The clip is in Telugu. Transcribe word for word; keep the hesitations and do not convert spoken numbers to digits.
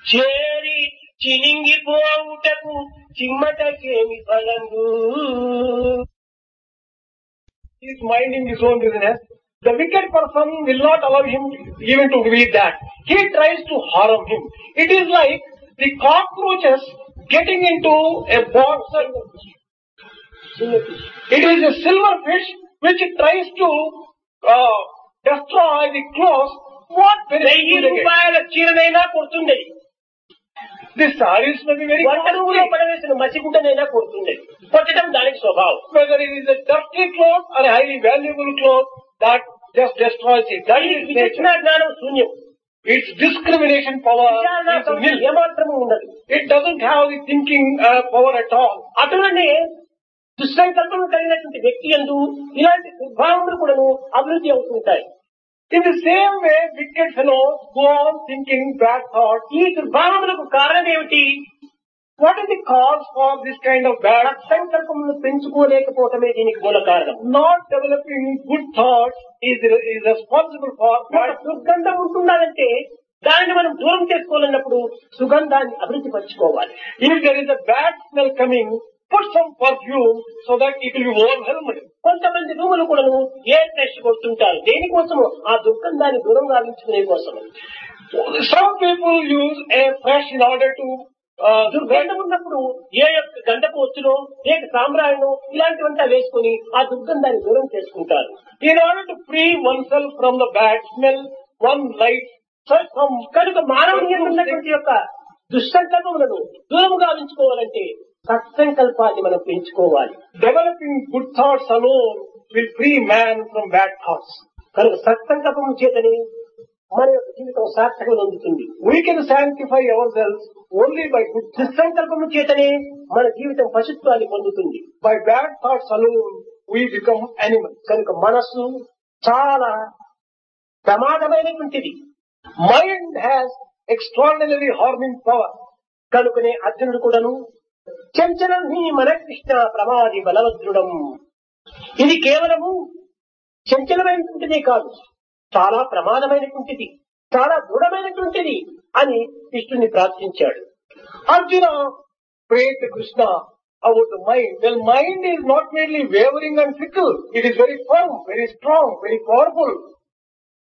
చేరి చినింగిపోవుటకు చిమ్మటకేమి ఫలంబు. He is minding his own business. The wicked person will not allow him even to read that. He tries to harm him. It is like the cockroaches getting into a box. It is a silver fish which tries to uh, destroy the clothes. What వెయ్యి benefit? రూపాయల చీరనైనా కొడుతుండే, The sarees may be very వంట రూములో costly. పడవేసిన మసిగుడ్డనైనా కొడుతుండే. కొట్టడం దానికి స్వభావం. Whether it is a dirty cloth or a highly valuable cloth, that just destroys it. That is విచక్షణ nature. జ్ఞానం శూన్యం. Its discrimination power విచారణ is శక్తి nil. ఏమాత్రము ఉండదు. It doesn't have the thinking uh, power at all. అటువనే దుస్సంకల్పం కలిగినటువంటి వ్యక్తి యందు ఇలాంటి దుర్భావములు కూడాను అభివృద్ధి అవుతుంటాయి. In the same way, wicked fellows go on thinking bad thoughts. ఈ దుర్భావములకు కారణం ఏమిటి? What is the cause for this kind of bad? సంకల్పములను పెంచుకోలేకపోవటమే దీనికి మూల కారణం. Not developing good thoughts is, is responsible for ఒక bad. దుర్గంధం ఉంటున్నదంటే దానిని మనం దూరం చేసుకోవాలన్నప్పుడు సుగంధాన్ని అభివృద్ధి పరచుకోవాలి. If there is a bad smell coming, put some perfume so that it will be overwhelmed. కొంతమంది రూములు కూడాను ఏ ఫ్రెష్ కొడుతుంటారు. దేనికోసము? ఆ దుర్గంధాన్ని దూరం గావించుకునే కోసం. Some people use air fresh in order to uh, దుర్గంధం ఉన్నప్పుడు ఏ యొక్క గంధపు వచ్చునో ఏ సాంబ్రాయణో ఇలాంటివంతా వేసుకుని ఆ దుర్గంధాన్ని దూరం చేసుకుంటారు. in order to free oneself from the bad smell, one lights some. కనుక మానవుని ఉన్నటువంటి యొక్క దుస్సంకల్పములను దూరం గావించుకోవాలంటే సత్సంకల్పాన్ని మనం పెంచుకోవాలి. Developing good thoughts alone will free man from bad thoughts. కనుక సత్సంకల్పం చేతనే మన యొక్క జీవితం సార్థకం పొందుతుంది. We can sanctify ourselves only by good thoughts. దుస్సంకల్పము చేతనే మన జీవితం పశుత్వాన్ని పొందుతుంది. By bad thoughts alone, we become animals. కనుక మనస్సు చాలా ప్రమాదమైనటువంటిది. Mind has extraordinarily harming power. కనుకనే అర్జునుడు కూడాను చంచలం నీ మన కృష్ణ ప్రమాది బలవద్రుడం. ఇది కేవలము చంచలమైనటువంటిదే కాదు, చాలా ప్రమాదమైనటువంటిది, చాలా దృఢమైనటువంటిది అని కృష్ణుని ప్రార్థించాడు. Arjuna prayed to Krishna about the mind. Well, mind is not merely wavering and fickle. It is very firm, very strong, very powerful.